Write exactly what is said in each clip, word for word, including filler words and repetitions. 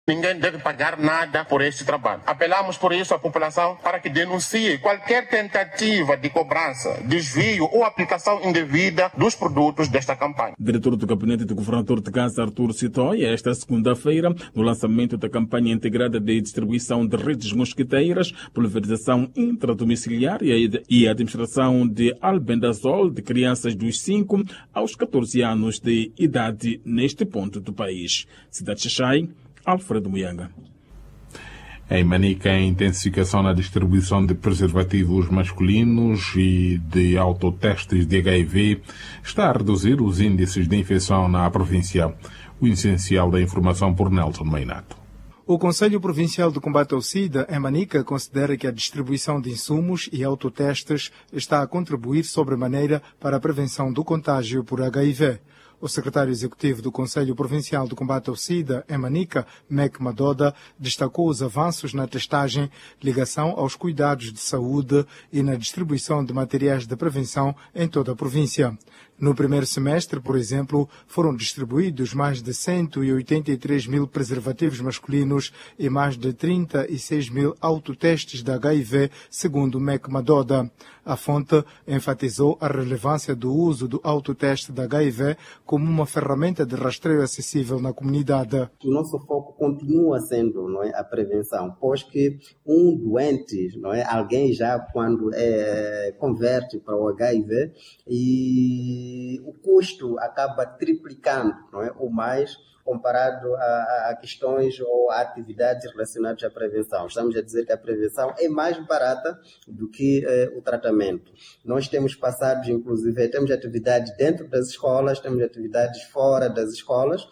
Ninguém deve pagar nada por este trabalho. Apelamos por isso à população para que denuncie qualquer tentativa de cobrança, desvio ou aplicação indevida dos produtos desta campanha. Diretor do Gabinete do Governador de Gaza, Artur Sitoy, esta segunda-feira, no lançamento da campanha integrada de distribuição de redes mosquiteiras, pulverização intradomiciliar e administração de albendazol de crianças dos cinco aos catorze anos de idade neste ponto do país. Cidade Xaxai, Alfredo Muyanga. Em Manica, a intensificação na distribuição de preservativos masculinos e de autotestes de H I V está a reduzir os índices de infecção na província. O essencial da informação por Nelson Meinato. O Conselho Provincial de Combate ao SIDA, em Manica, considera que a distribuição de insumos e autotestes está a contribuir sobremaneira para a prevenção do contágio por H I V. O secretário executivo do Conselho Provincial de Combate ao SIDA, em Manica, Mek Madoda, destacou os avanços na testagem, ligação aos cuidados de saúde e na distribuição de materiais de prevenção em toda a província. No primeiro semestre, por exemplo, foram distribuídos mais de cento e oitenta e três mil preservativos masculinos e mais de trinta e seis mil autotestes de H I V, segundo Mek Madoda. A fonte enfatizou a relevância do uso do autoteste de H I V como uma ferramenta de rastreio acessível na comunidade. O nosso foco continua sendo, não é, a prevenção, pois que um doente, não é, alguém já quando é, converte para o H I V e o custo acaba triplicando, não é, ou mais, comparado a, a questões ou a atividades relacionadas à prevenção. Estamos a dizer que a prevenção é mais barata do que eh, o tratamento. Nós temos passados, inclusive, temos atividades dentro das escolas, temos atividades fora das escolas,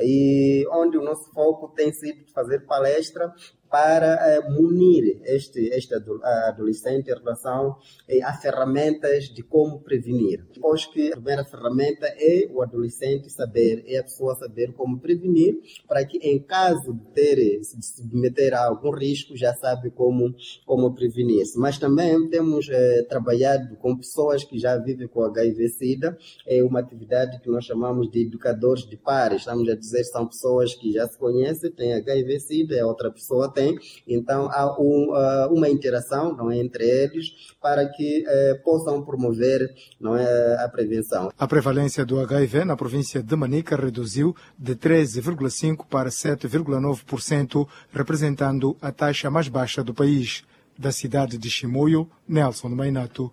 e onde o nosso foco tem sido fazer palestra para eh, munir este, este adolescente em relação eh, a ferramentas de como prevenir. Pois que a primeira ferramenta é o adolescente saber, é a pessoa saber como prevenir, para que em caso de ter, se submeter a algum risco, já sabe como, como prevenir-se. Mas também temos eh, trabalhado com pessoas que já vivem com H I V-Sida, é uma atividade que nós chamamos de educadores de pares. Estamos a dizer que são pessoas que já se conhecem, têm H I V-Sida, a outra pessoa tem. Então há um, uh, uma interação, não é, entre eles para que uh, possam promover, não é, a prevenção. A prevalência do H I V na província de Manica reduziu de treze vírgula cinco por cento para sete vírgula nove por cento, representando a taxa mais baixa do país. Da cidade de Chimoio, Nelson Meinato.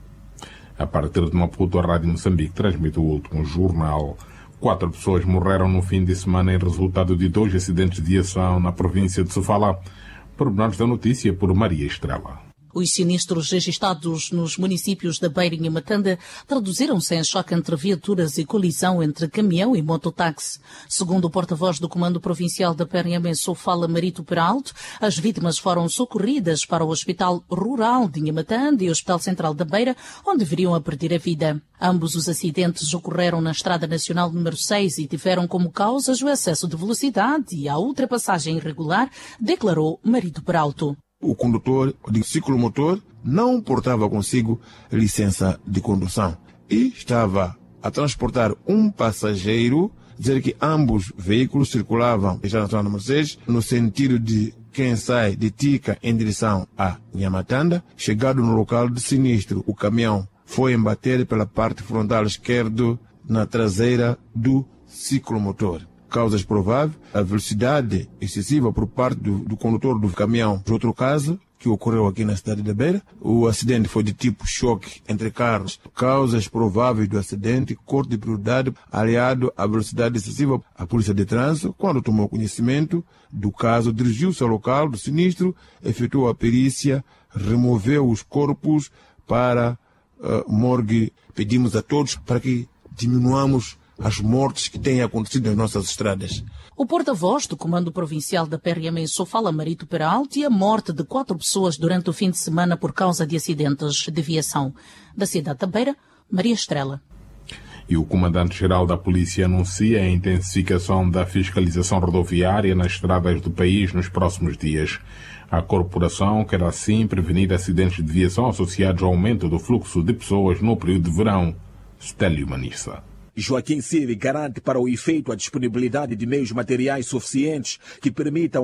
A partir de Maputo, a Rádio Moçambique transmite o último jornal. Quatro pessoas morreram no fim de semana em resultado de dois acidentes de aviação na província de Sofala. Pormenores da notícia por Maria Estrela. Os sinistros registrados nos municípios da Beira e Matanda traduziram-se em choque entre viaturas e colisão entre caminhão e mototáxi. Segundo o porta-voz do Comando Provincial da P R M em Sofala, Marito Peralto, as vítimas foram socorridas para o Hospital Rural de Inhamatanda e o Hospital Central da Beira, onde viriam a perder a vida. Ambos os acidentes ocorreram na Estrada Nacional número seis e tiveram como causas o excesso de velocidade e a ultrapassagem irregular, declarou Marito Peralto. O condutor de ciclomotor não portava consigo licença de condução e estava a transportar um passageiro, dizer que ambos veículos circulavam na Estrada Nacional número seis no sentido de quem sai de Tica em direção a Inhamatanda. Chegado no local de sinistro, o caminhão foi embater pela parte frontal esquerda na traseira do ciclomotor. Causas prováveis, a velocidade excessiva por parte do, do condutor do caminhão. Outro caso que ocorreu aqui na cidade da Beira, o acidente foi de tipo choque entre carros. Causas prováveis do acidente, corte de prioridade aliado à velocidade excessiva. A Polícia de Trânsito, quando tomou conhecimento do caso, dirigiu-se ao local do sinistro, efetuou a perícia, removeu os corpos para uh, morgue. Pedimos a todos para que diminuamos as mortes que têm acontecido nas nossas estradas. O porta-voz do Comando Provincial da P R M em Sofala, Marito Peralto, e a morte de quatro pessoas durante o fim de semana por causa de acidentes de viação. Da cidade da Beira, Maria Estrela. E o Comandante-Geral da Polícia anuncia a intensificação da fiscalização rodoviária nas estradas do país nos próximos dias. A corporação quer assim prevenir acidentes de viação associados ao aumento do fluxo de pessoas no período de verão. Stélio Manissa. Joaquim Siri garante para o efeito a disponibilidade de meios materiais suficientes que permitam